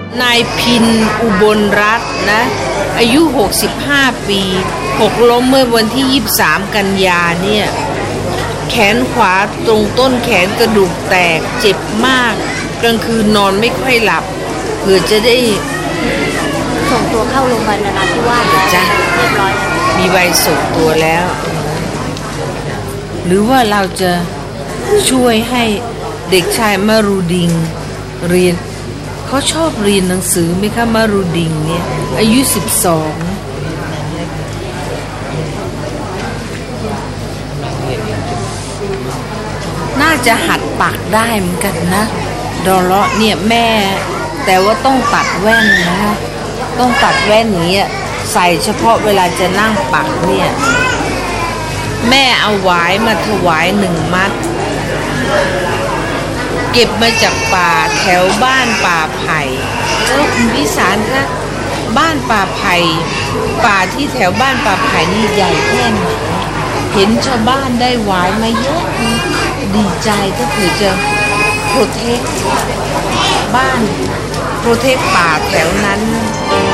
นายพินอุบลรัตน์นะอายุ65ปีหกล้มเมื่อวันที่23กันยาเนี่ยแขนขวาตรงต้นแขนกระดูกแตกเจ็บมากกลางคืนนอนไม่ค่อยหลับเพื่อจะได้ส่งตัวเข้าโรงพยาบาลนราธิวาสแล้วเรียบร้อยแล้วมีใบส่งตัวแล้วหรือว่าเราจะช่วยให้เด็กชายมารูดิงเรียนเขาชอบเรียนหนังสือไหมคะมารูดิงเนี่ยอายุ12น่าจะหัดปักได้เหมือนกันนะดอลเลาะเนี่ยแม่แต่ว่าต้องตัดแว่นนะต้องตัดแว่นอย่างเงี้ยใส่เฉพาะเวลาจะนั่งปักเนี่ยแม่เอาหวายมาถวาย1 มัดเก็บมาจากป่าแถวบ้านป่าไผ่แล้วคุณพิสารคะบ้านป่าไผ่ป่าที่แถวบ้านป่าไผ่นี่ใหญ่แค่ไหนเห็นชาวบ้านได้หวายมาเยอะดีใจก็คือจะโปรเทคบ้านโปรเทคป่าแถวนั้น